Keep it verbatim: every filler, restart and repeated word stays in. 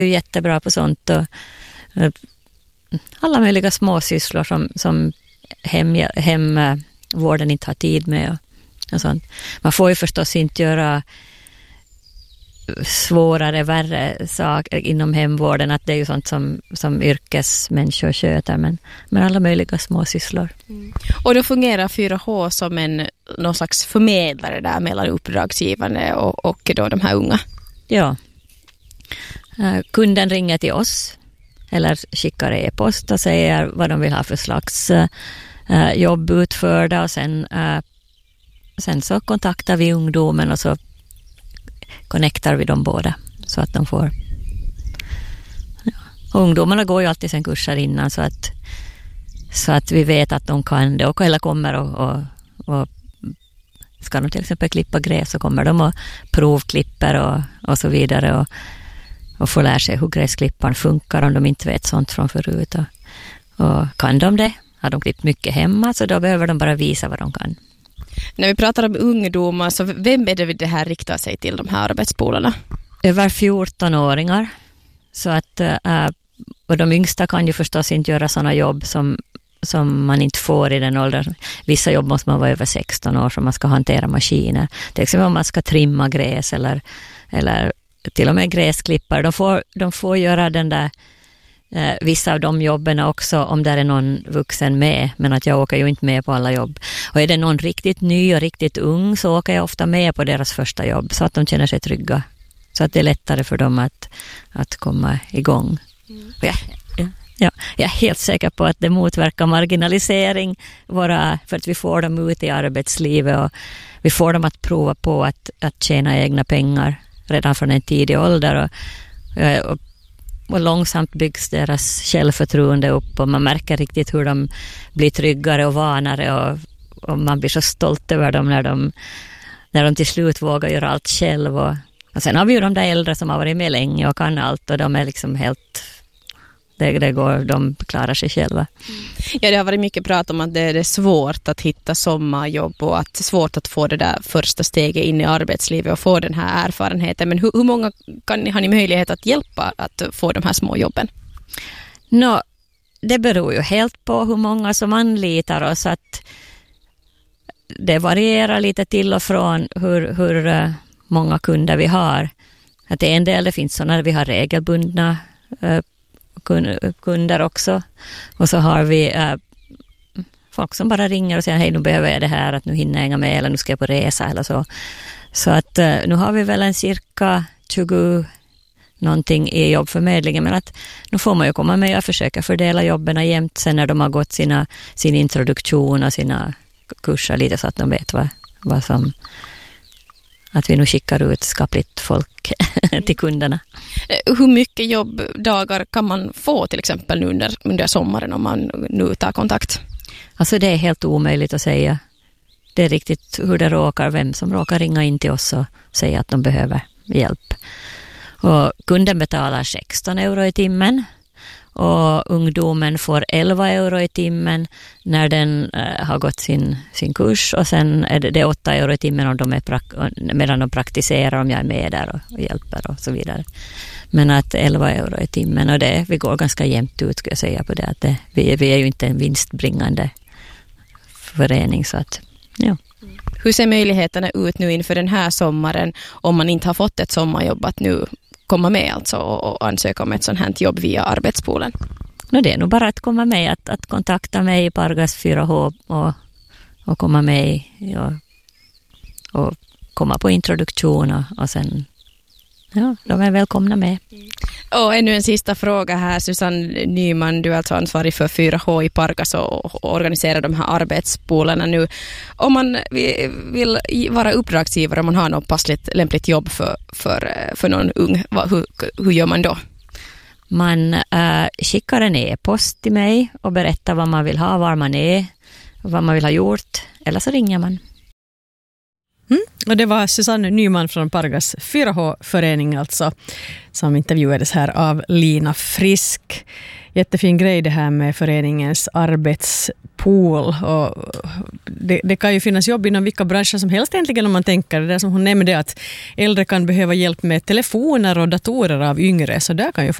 är jättebra på sånt och alla möjliga småsysslor som, som hem, hemvården inte har tid med och, och sånt. Man får ju förstås inte göra svårare, värre saker inom hemvården, att det är ju sånt som, som yrkesmänniskor sköter, men, men alla möjliga småsysslor. Mm. Och då fungerar fyra H som en någon slags förmedlare där mellan uppdragsgivande och, och då de här unga? Ja. Kunden ringer till oss eller skickar e-post och säger vad de vill ha för slags uh, jobb utförda och sen, uh, sen så kontaktar vi ungdomen och så connectar vi dem båda så att de får. Ja. Och ungdomarna går ju alltid sen kurser innan så att, så att vi vet att de kan det och eller kommer och, och, och ska de till exempel klippa gräs så kommer de och provklipper och, och så vidare och och få lära sig hur gräsklipparen funkar om de inte vet sånt från förut. Och, och kan de det? Har de klippt mycket hemma så då behöver de bara visa vad de kan. När vi pratar om ungdomar, så vem är det det här riktar sig till, de här arbetspolarna? Över fjorton-åringar. Så att, äh, och de yngsta kan ju förstås inte göra sådana jobb som, som man inte får i den åldern. Vissa jobb måste man vara över sexton år så man ska hantera maskiner. Till exempel om man ska trimma gräs eller, eller till och med gräsklippare. De får, de får göra den där eh, vissa av de jobben också om där är någon vuxen med, men att jag åker ju inte med på alla jobb. Och är det någon riktigt ny och riktigt ung så åker jag ofta med på deras första jobb så att de känner sig trygga. Så att det är lättare för dem att, att komma igång. Mm. Ja, ja, ja, jag är helt säker på att det motverkar marginalisering våra, för att vi får dem ut i arbetslivet och vi får dem att prova på att, att tjäna egna pengar redan från en tidig ålder och, och, och långsamt byggs deras självförtroende upp och man märker riktigt hur de blir tryggare och vanare och, och man blir så stolt över dem när de, när de till slut vågar göra allt själv och, och sen har vi ju de där äldre som har varit med länge och kan allt och de är liksom helt det, det går, de klarar sig själva. Ja, det har varit mycket prat om att det är svårt att hitta sommarjobb och att det är svårt att få det där första steget in i arbetslivet och få den här erfarenheten. Men hur, hur många kan ni, har ni möjlighet att hjälpa att få de här små jobben? Nå, det beror ju helt på hur många som anlitar oss. Att det varierar lite till och från hur, hur många kunder vi har. Att en del det finns sådana vi har regelbundna kunder också. Och så har vi äh, folk som bara ringer och säger hej, nu behöver jag det här, att nu hinner jag inga med eller nu ska jag på resa eller så. Så att äh, nu har vi väl en cirka tjugo någonting i jobbförmedlingen, men att nu får man ju komma med och försöka fördela jobben jämt sen när de har gått sina, sin introduktion och sina kurser lite så att de vet vad, vad som att vi nu skickar ut skapligt folk till kunderna. Hur mycket jobbdagar kan man få till exempel nu under, under sommaren om man nu tar kontakt? Alltså det är helt omöjligt att säga. Det är riktigt hur det råkar, vem som råkar ringa in till oss och säga att de behöver hjälp. Och kunden betalar sexton euro i timmen och ungdomen får elva euro i timmen när den äh, har gått sin, sin kurs och sen är det, det är åtta euro i timmen om de är prak- medan de praktiserar om jag är med där och, och hjälper och så vidare. Men att elva euro i timmen och det, vi går ganska jämnt ut ska jag säga på det, att det, vi, vi är ju inte en vinstbringande förening så att ja. Hur ser möjligheterna ut nu inför den här sommaren om man inte har fått ett sommarjobb att nu komma med alltså och ansöka om ett sånt här jobb via arbetspoolen? No, det är nog bara att komma med, att, att kontakta mig i Pargas fyra H och, och komma med och, och komma på introduktion och, och sen, ja, de är välkomna med. Och ännu en sista fråga här, Susanne Nyman, du är alltså ansvarig för fyra H i Pargas och organiserar de här arbetspoolerna nu. Om man vill vara uppdragsgivare, om man har något passligt lämpligt jobb för, för, för någon ung, hur, hur gör man då? Man äh, skickar en e-post till mig och berättar vad man vill ha, var man är, vad man vill ha gjort, eller så ringer man. Mm. Och det var Susanne Nyman från Pargas fyra H-förening alltså, som intervjuades här av Lina Frisk. Jättefin grej det här med föreningens arbetspool. Och det, det kan ju finnas jobb inom vilka branscher som helst egentligen om man tänker. Det där som hon nämnde att äldre kan behöva hjälp med telefoner och datorer av yngre, så där kan ju